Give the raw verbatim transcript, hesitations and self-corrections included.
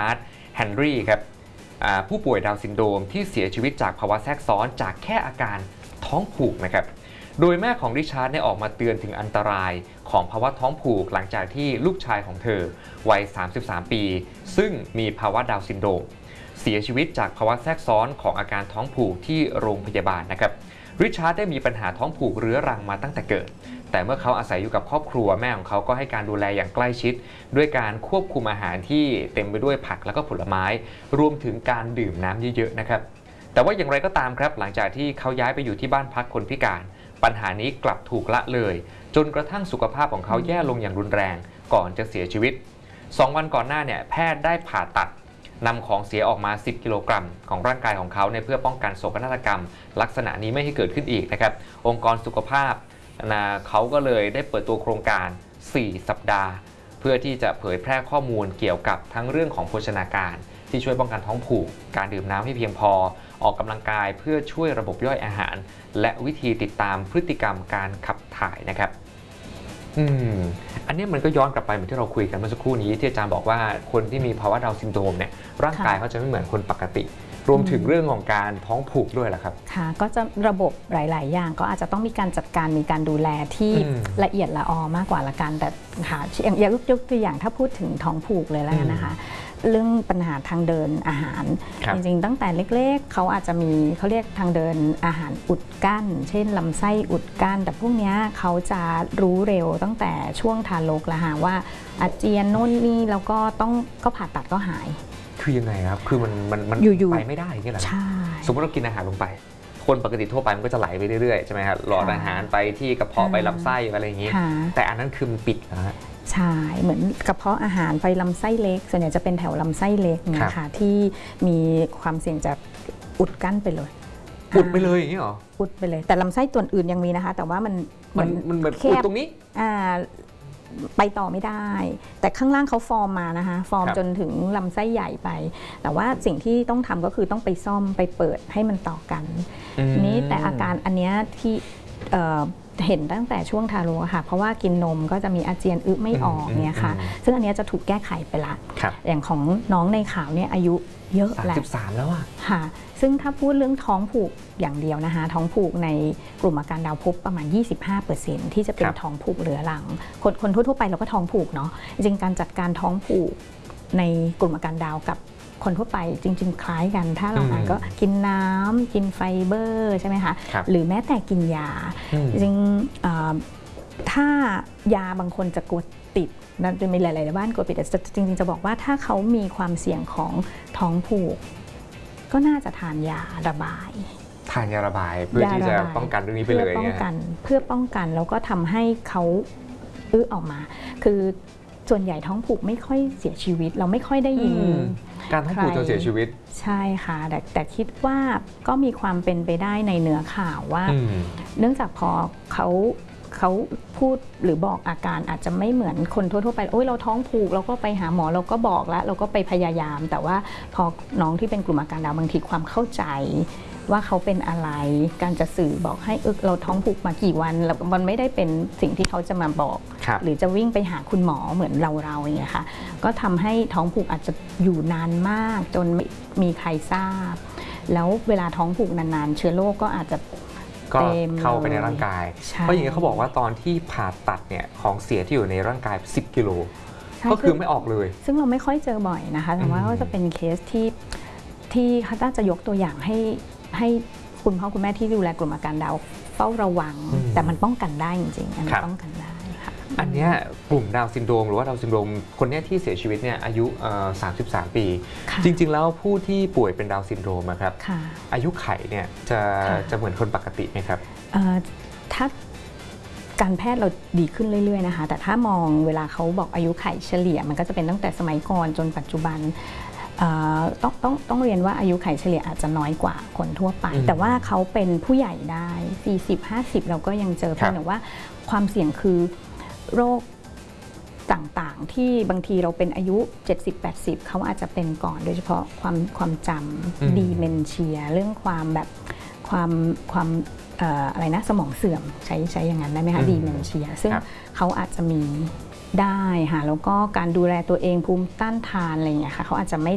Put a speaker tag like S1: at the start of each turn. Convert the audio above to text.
S1: าร์ดแฮนรี่ครับผู้ป่วยดาวน์ซินโดรมที่เสียชีวิตจากภาวะแทรกซ้อนจากแค่อาการท้องผูกนะครับโดยแม่ของริชาร์ดได้ออกมาเตือนถึงอันตรายของภาวะท้องผูกหลังจากที่ลูกชายของเธอวัยสามสิบสามปีซึ่งมีภาวะดาวน์ซินโดรมเสียชีวิตจากภาวะแทรกซ้อนของอาการท้องผูกที่โรงพยาบาลนะครับริชาร์ดได้มีปัญหาท้องผูกเรื้อรังมาตั้งแต่เกิดแต่เมื่อเขาอาศัยอยู่กับครอบครัวแม่ของเขาก็ให้การดูแลอย่างใกล้ชิดด้วยการควบคุมอาหารที่เต็มไปด้วยผักและก็ผลไม้รวมถึงการดื่มน้ำเยอะๆนะครับแต่ว่าอย่างไรก็ตามครับหลังจากที่เขาย้ายไปอยู่ที่บ้านพักคนพิการปัญหานี้กลับถูกละเลยจนกระทั่งสุขภาพของเขาแย่ลงอย่างรุนแรงก่อนจะเสียชีวิตสองวันก่อนหน้าเนี่ยแพทย์ได้ผ่าตัดนำของเสียออกมาสิบกิโลกรัมของร่างกายของเขาเนี่ยเพื่อป้องกันโศกนาฏกรรมลักษณะนี้ไม่ให้เกิดขึ้นอีกนะครับองค์กรสุขภาพนะเขาก็เลยได้เปิดตัวโครงการสี่สัปดาห์เพื่อที่จะเผยแพร่ข้อมูลเกี่ยวกับทั้งเรื่องของโภชนาการที่ช่วยป้องกันท้องผูกการดื่มน้ำให้เพียงพอออกกำลังกายเพื่อช่วยระบบย่อยอาหารและวิธีติดตามพฤติกรรมการขับถ่ายนะครับอืมอันนี้มันก็ย้อนกลับไปเหมือนที่เราคุยกันเมื่อสักครู่นี้ที่อาจารย์บอกว่าคนที่มีภาวะดาวน์ซินโดรมเนี่ยร่างกายเขาจะไม่เหมือนคนปกติรวมถึงเรื่องของการท้องผูกด้วยแหละครับ
S2: ค่ะก็จะระบบหลายๆอย่างก็อาจจะต้องมีการจัดการมีการดูแลที่ละเอียดละออมากกว่าละกันแต่ค่ะอย่างยกตัวอย่างถ้าพูดถึงท้องผูกเลยแล้วกันนะคะเรื่องปัญหาทางเดินอาหารจริงๆตั้งแต่เล็กๆเขาอาจจะมีเขาเรียกทางเดินอาหารอุดกั้นเช่นลำไส้อุดกั้นแต่พวกนี้เขาจะรู้เร็วตั้งแต่ช่วงทารกแล้วค่ะว่าอาเจียนโน่นนี่แล้วก็ต้องก็ผ่าตัดก็หาย
S1: คือยังไงครับคือมันมันมันไปไม่ได้นี่แหละ
S2: ใช่
S1: สมมติเรากินอาหารลงไปคนปกติทั่วไปมันก็จะไหลไปเรื่อยๆใช่ไหมครับหลอดอาหารไปที่กระเพาะไปลำไส้อะไรอย่างนี้แต่อันนั้นคือมันปิดนะ
S2: ใช่เหมือนกระเพาะอาหารไปลำไส้เล็กส่วนใหญ่จะเป็นแถวลำไส้เล็กเนี่ยค่ะที่มีความเสี่ยงจะอุดกั้นไปเลย
S1: อุดไปเลยอย่างนี้หรอ
S2: อุดไปเลยแต่ลำไส้ตัวอื่นยังมีนะคะแต่ว่ามัน
S1: มันมันแบบอุดตรงนี้
S2: อ่าไปต่อไม่ได้แต่ข้างล่างเขาฟอร์มมานะคะฟอร์มจนถึงลำไส้ใหญ่ไปแต่ว่าสิ่งที่ต้องทำก็คือต้องไปซ่อมไปเปิดให้มันต่อกันนี้แต่อาการอันนี้ที่เห็นตั้งแต่ช่วงทารกค่ะเพราะว่ากินนมก็จะมีอาเจียนอึไม่ออกเนี่ยค่ะซึ่งอันนี้จะถูกแก้ไขไปละอย่างของน้องในข่าวเนี่ยอายุเยอะแล้ว
S1: สามสิบสามแล้วอ่ะ
S2: ค่ะซึ่งถ้าพูดเรื่องท้องผูกอย่างเดียวนะคะท้องผูกในกลุ่มอาการดาวพบประมาณ ยี่สิบห้าเปอร์เซ็นต์ ที่จะเป็นท้องผูกเรื้อรังคนคนทั่วๆไปเราก็ท้องผูกเนาะจริงการจัดการท้องผูกในกลุ่มอาการดาวกับคนทั่วไปจริงๆคล้ายกันถ้าเราอ่านก็กินน้ำกินไฟเบอร์ใช่ไหมคะหรือแม้แต่กินยาจริงถ้ายาบางคนจะกดติดนะจะมีหลายๆบ้านกดปิดแต่จริงๆจะบอกว่าถ้าเขามีความเสี่ยงของท้องผูกก็น่าจะทานยาระบาย
S1: ทานยาระบายเพื่อที่จะป้องกันเรื่องนี้ไปเลย
S2: เพื่อป้องกันเพื่อป้องกันแล้วก็ทำให้เขาอื้อออกมาคือส่วนใหญ่ท้องผูกไม่ค่อยเสียชีวิตเราไม่ค่อยได้ยิน
S1: การท้องผูกจนเสียชีวิต
S2: ใช่ค่ะแต่แต่คิดว่าก็มีความเป็นไปได้ในเนื้อข่าวว่าเนื่องจากพอเขาเขาพูดหรือบอกอาการอาจจะไม่เหมือนคนทั่วๆไปโอ้ยเราท้องผูกเราก็ไปหาหมอเราก็บอกแล้วเราก็ไปพยายามแต่ว่าพอน้องที่เป็นกลุ่มอาการดาวบางทีความเข้าใจว่าเขาเป็นอะไรการจะสื่อบอกให้เออเราท้องผูกมากี่วันมันไม่ได้เป็นสิ่งที่เขาจะมาบอกหรือจะวิ่งไปหาคุณหมอเหมือนเราเราอย่างเงี้ยค่ะก็ทำให้ท้องผูกอาจจะอยู่นานมากจนไม่มีใครทราบแล้วเวลาท้องผูกนานๆเชื้อโรคก็อาจจะ
S1: ก็เข้าไปในร่างกายเพราะอย่างนี้เขาบอกว่าตอนที่ผ่าตัดเนี่ยของเสียที่อยู่ในร่างกายสิบกิโลก็คือไม่ออกเลย
S2: ซึ่งเราไม่ค่อยเจอบ่อยนะคะแต่ว่าก็จะเป็นเคสที่ที่เขาน่าจะยกตัวอย่างให้ให้คุณพ่อคุณแม่ที่ดูแลกลุ่มอาการดาวเฝ้าระวังแต่มันป้องกันได้จริงๆอันนี้ป้องกันได้ค่ะ
S1: อันนี้กลุ่มดาวน์ซินโดรมหรือว่าดาวน์ซินโดรมคนนี้ที่เสียชีวิตเนี่ยอายุสามสิบสามปีจริงๆแล้วผู้ที่ป่วยเป็นดาวน์ซินโดรมครับอายุไขเนี่ยจะจะเหมือนคนปกติไหมครับ
S2: ถ้าการแพทย์เราดีขึ้นเรื่อยๆนะคะแต่ถ้ามองเวลาเขาบอกอายุไขเฉลี่ยมันก็จะเป็นตั้งแต่สมัยก่อนจนปัจจุบันต้องต้องต้องเรียนว่าอายุไขเฉลี่ยอาจจะน้อยกว่าคนทั่วไปแต่ว่าเขาเป็นผู้ใหญ่ได้สี่สิบ ห้าสิบเราก็ยังเจอเพียงแต่ว่าความเสี่ยงคือโรคต่างๆที่บางทีเราเป็นอายุ เจ็ดสิบ แปดสิบ เขาอาจจะเป็นก่อนโดยเฉพาะความความจำดีเมนเชียเรื่องความแบบความความอะไรนะสมองเสื่อมใช้ใช้อย่างนั้นได้ไหมคะดีเมนเชียซึ่งเขาอาจจะมีได้ค่ะแล้วก็การดูแลตัวเองภูมิต้านทานอะไรอย่างเงี้ยค่ะเขาอาจจะไม่